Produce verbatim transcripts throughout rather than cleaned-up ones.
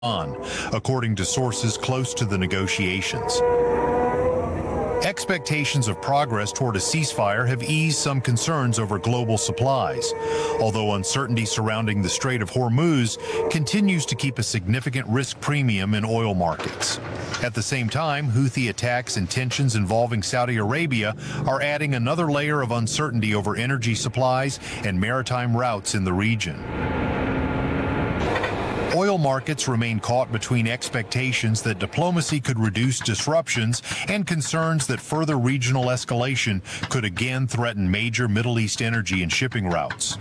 on, according to sources close to the negotiations. Expectations of progress toward a ceasefire have eased some concerns over global supplies, although uncertainty surrounding the Strait of Hormuz continues to keep a significant risk premium in oil markets. At the same time, Houthi attacks and tensions involving Saudi Arabia are adding another layer of uncertainty over energy supplies and maritime routes in the region. Oil markets remain caught between expectations that diplomacy could reduce disruptions and concerns that further regional escalation could again threaten major Middle East energy and shipping routes.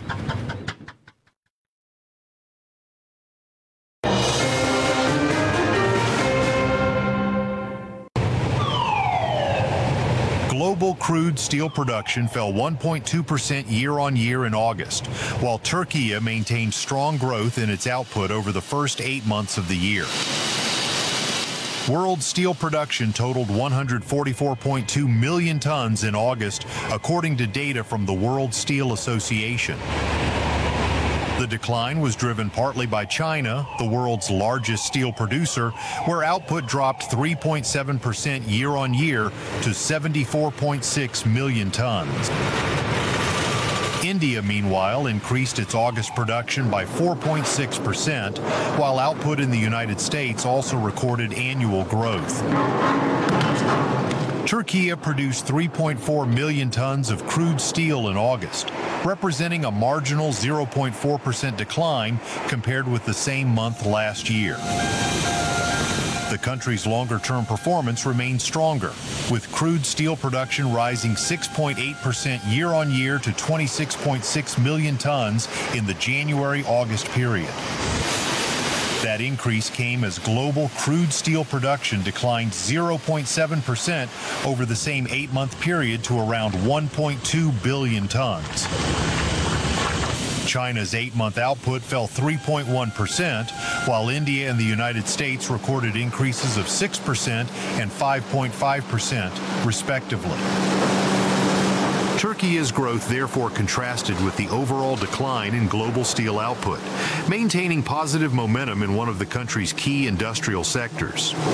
Global crude steel production fell one point two percent year-on-year in August, while Turkey maintained strong growth in its output over the first eight months of the year. World steel production totaled one hundred forty-four point two million tons in August, according to data from the World Steel Association. The decline was driven partly by China, the world's largest steel producer, where output dropped three point seven percent year-on-year to seventy-four point six million tons. India, meanwhile, increased its August production by four point six percent, while output in the United States also recorded annual growth. Turkey produced three point four million tons of crude steel in August, representing a marginal zero point four percent decline compared with the same month last year. The country's longer-term performance remains stronger, with crude steel production rising six point eight percent year-on-year to twenty-six point six million tons in the January-August period. That increase came as global crude steel production declined zero point seven percent over the same eight-month period to around one point two billion tons. China's eight-month output fell three point one percent, while India and the United States recorded increases of six percent and five point five percent, respectively. Turkey's growth therefore contrasted with the overall decline in global steel output, maintaining positive momentum in one of the country's key industrial sectors.